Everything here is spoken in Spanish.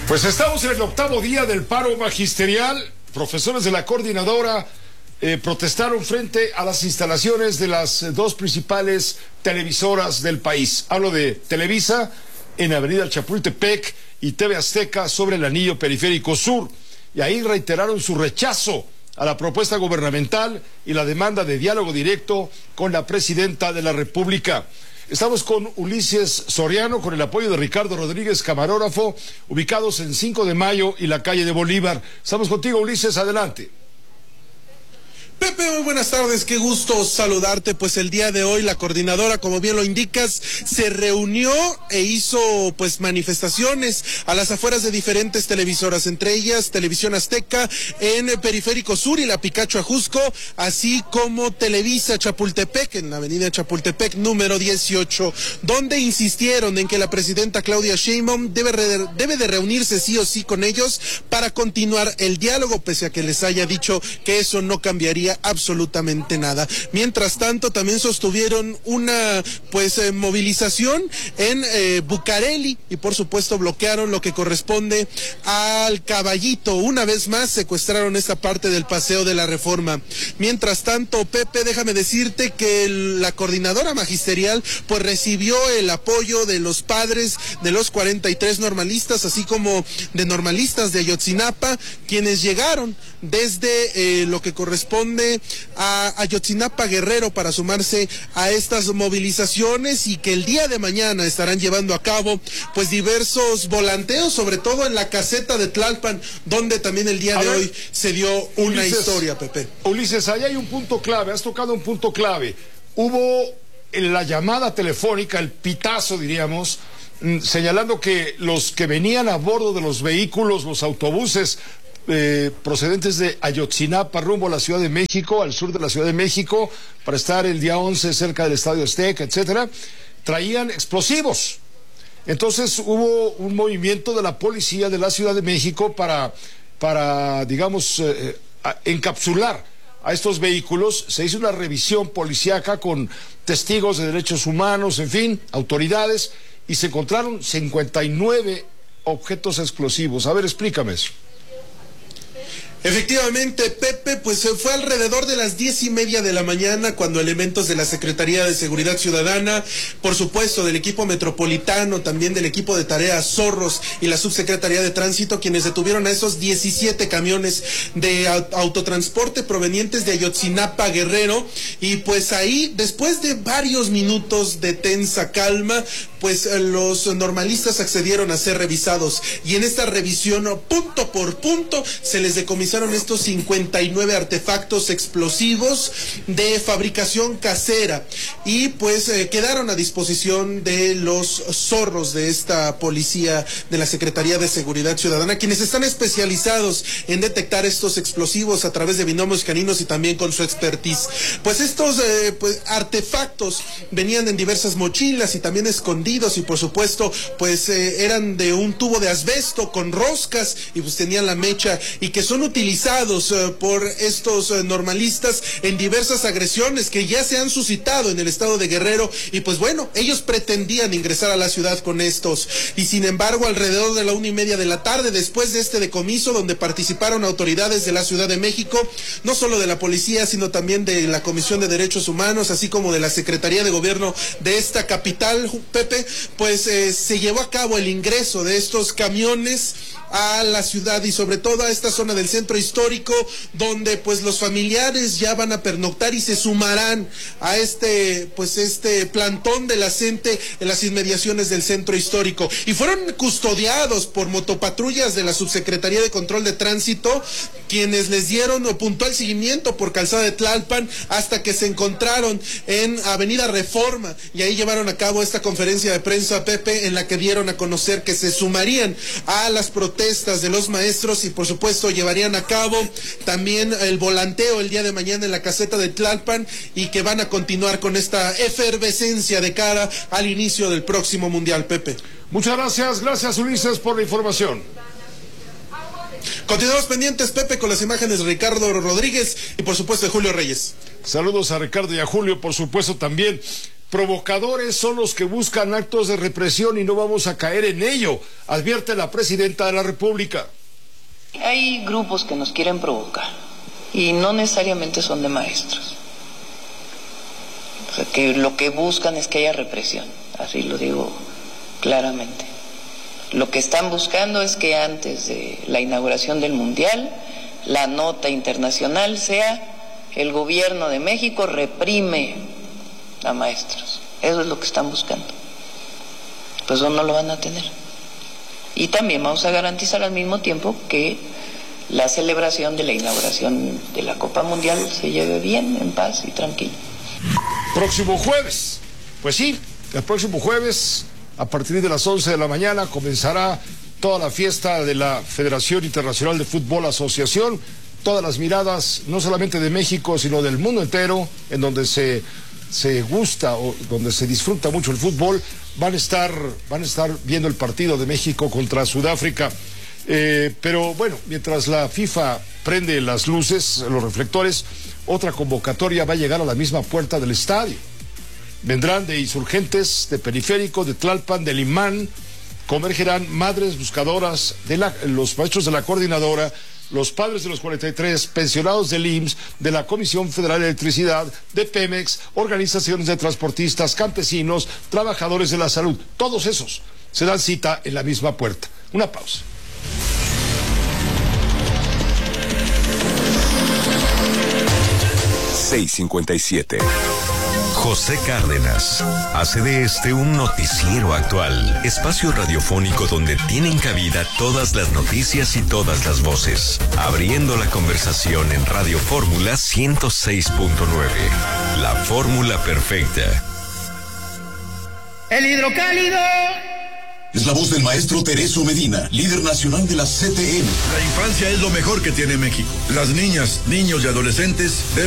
Pues estamos en el octavo día del paro magisterial. Profesores de la coordinadora protestaron frente a las instalaciones de las dos principales televisoras del país. Hablo de Televisa en Avenida Chapultepec y TV Azteca sobre el anillo periférico sur. Y ahí reiteraron su rechazo a la propuesta gubernamental y la demanda de diálogo directo con la presidenta de la República. Estamos con Ulises Soriano, con el apoyo de Ricardo Rodríguez, camarógrafo, ubicados en 5 de Mayo y la calle de Bolívar. Estamos contigo, Ulises, adelante. Pepe, muy buenas tardes, qué gusto saludarte. Pues el día de hoy la coordinadora, como bien lo indicas, se reunió e hizo pues manifestaciones a las afueras de diferentes televisoras, entre ellas Televisión Azteca en Periférico Sur y la Picacho Ajusco, así como Televisa Chapultepec en la avenida Chapultepec número 18, donde insistieron en que la presidenta Claudia Sheinbaum debe de reunirse sí o sí con ellos para continuar el diálogo, pese a que les haya dicho que eso no cambiaría absolutamente nada. Mientras tanto, también sostuvieron una movilización en Bucareli y por supuesto bloquearon lo que corresponde al Caballito. Una vez más secuestraron esta parte del Paseo de la Reforma. Mientras tanto, Pepe, déjame decirte que la coordinadora magisterial pues recibió el apoyo de los padres de los 43 normalistas, así como de normalistas de Ayotzinapa, quienes llegaron desde lo que corresponde a Ayotzinapa Guerrero para sumarse a estas movilizaciones, y que el día de mañana estarán llevando a cabo pues diversos volanteos, sobre todo en la caseta de Tlalpan, donde también el día de hoy se dio una historia, Pepe. Ulises, ahí hay un punto clave, has tocado un punto clave. Hubo en la llamada telefónica, el pitazo diríamos, señalando que los que venían a bordo de los vehículos, los autobuses procedentes de Ayotzinapa rumbo a la Ciudad de México, al sur de la Ciudad de México, para estar el día 11 cerca del Estadio Azteca, etcétera, traían explosivos. Entonces hubo un movimiento de la policía de la Ciudad de México para digamos, encapsular a estos vehículos. Se hizo una revisión policíaca con testigos de derechos humanos, en fin, autoridades, y se encontraron 59 objetos explosivos. A ver, explícame eso. Efectivamente, Pepe, pues fue alrededor de las 10:30 de la mañana cuando elementos de la Secretaría de Seguridad Ciudadana, por supuesto del equipo metropolitano, también del equipo de tareas Zorros y la Subsecretaría de Tránsito, quienes detuvieron a esos 17 camiones de autotransporte provenientes de Ayotzinapa Guerrero, y pues ahí, después de varios minutos de tensa calma, pues los normalistas accedieron a ser revisados, y en esta revisión, punto por punto, se les decomisó estos 59 artefactos explosivos de fabricación casera, y pues quedaron a disposición de los zorros de esta policía de la Secretaría de Seguridad Ciudadana, quienes están especializados en detectar estos explosivos a través de binomios caninos y también con su expertise. Pues estos artefactos venían en diversas mochilas y también escondidos, y por supuesto pues eran de un tubo de asbesto con roscas, y pues tenían la mecha, y que son utilizados por estos normalistas en diversas agresiones que ya se han suscitado en el estado de Guerrero, y pues bueno, ellos pretendían ingresar a la ciudad con estos, y sin embargo alrededor de la 1:30 de la tarde, después de este decomiso donde participaron autoridades de la Ciudad de México, no solo de la policía sino también de la Comisión de Derechos Humanos, así como de la Secretaría de Gobierno de esta capital, Pepe, pues se llevó a cabo el ingreso de estos camiones a la ciudad, y sobre todo a esta zona del centro histórico, donde pues los familiares ya van a pernoctar y se sumarán a este plantón de la gente en las inmediaciones del centro histórico, y fueron custodiados por motopatrullas de la Subsecretaría de Control de Tránsito, quienes les dieron puntual seguimiento por Calzada de Tlalpan hasta que se encontraron en Avenida Reforma, y ahí llevaron a cabo esta conferencia de prensa, Pepe, en la que dieron a conocer que se sumarían a las protestas de los maestros, y por supuesto llevarían a cabo también el volanteo el día de mañana en la caseta de Tlalpan, y que van a continuar con esta efervescencia de cara al inicio del próximo Mundial, Pepe. Muchas gracias Ulises por la información. Continuamos pendientes, Pepe, con las imágenes de Ricardo Rodríguez y por supuesto de Julio Reyes. Saludos a Ricardo y a Julio, por supuesto también. Provocadores son los que buscan actos de represión y no vamos a caer en ello, advierte la presidenta de la República. Hay grupos que nos quieren provocar y no necesariamente son de maestros. O sea, que lo que buscan es que haya represión, así lo digo claramente. Lo que están buscando es que antes de la inauguración del Mundial, la nota internacional sea: el gobierno de México reprime a maestros. Eso es lo que están buscando. Pues eso no lo van a tener. Y también vamos a garantizar al mismo tiempo que la celebración de la inauguración de la Copa Mundial se lleve bien, en paz y tranquilo. Próximo jueves, pues sí, el próximo jueves, a partir de las 11 de la mañana, comenzará toda la fiesta de la Federación Internacional de Fútbol Asociación. Todas las miradas, no solamente de México, sino del mundo entero, en donde se gusta o donde se disfruta mucho el fútbol, van a estar viendo el partido de México contra Sudáfrica. Pero bueno, mientras la FIFA prende las luces, los reflectores, otra convocatoria va a llegar a la misma puerta del estadio. Vendrán de Insurgentes, de Periférico, de Tlalpan, de Limán. Convergerán madres buscadoras, los maestros de la coordinadora, los padres de los 43, pensionados del IMSS, de la Comisión Federal de Electricidad, de Pemex, organizaciones de transportistas, campesinos, trabajadores de la salud. Todos esos se dan cita en la misma puerta. Una pausa. .657. José Cárdenas hace de este un noticiero actual, espacio radiofónico donde tienen cabida todas las noticias y todas las voces, abriendo la conversación en Radio Fórmula 106.9, la fórmula perfecta. El hidrocálido es la voz del maestro Tereso Medina, líder nacional de la CTM. La infancia es lo mejor que tiene México. Las niñas, niños y adolescentes deben